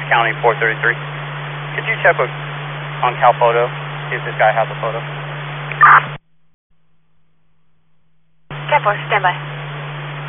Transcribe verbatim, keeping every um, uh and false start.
County four thirty-three. Could you check with, on Cal Photo, see if this guy has a photo? ten four, stand by.